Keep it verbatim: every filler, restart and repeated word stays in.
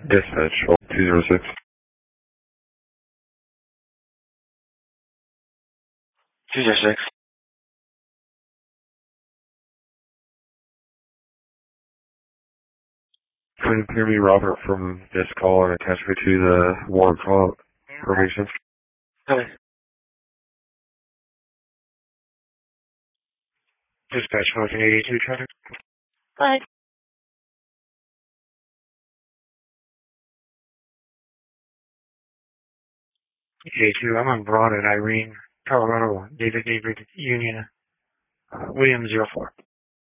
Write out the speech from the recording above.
Dispatch, two zero six. two zero six. Can you hear me, Robert, from this call and attach me to the warrant call information? Okay. Dispatch, one eighty-two traffic. Bye. eighty-two, I'm on Broad at Irene, Colorado, David David Union, uh, William zero four.